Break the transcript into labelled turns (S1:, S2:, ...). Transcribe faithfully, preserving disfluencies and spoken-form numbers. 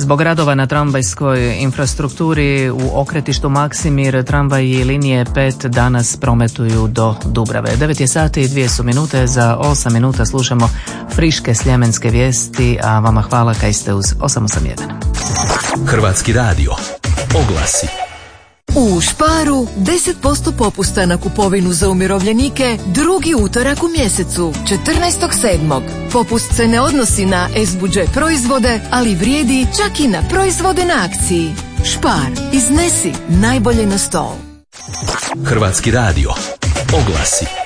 S1: Zbog radova na tramvajskoj infrastrukturi u okretištu Maksimir tramvaji linije pet danas prometuju do Dubrave. devet je sati i dvije su minute, za osam minuta slušamo friške sljemenske vijesti, a vama hvala kaj ste uz osam osam jedan.
S2: Hrvatski radio. Oglasi.
S3: U Sparu deset posto popusta na kupovinu za umirovljenike drugi utorak u mjesecu, četrnaestog sedmog Popust se ne odnosi na S-budžet proizvode, ali vrijedi čak i na proizvode na akciji. Spar, iznesi najbolje na stol.
S2: Hrvatski radio. Oglasi.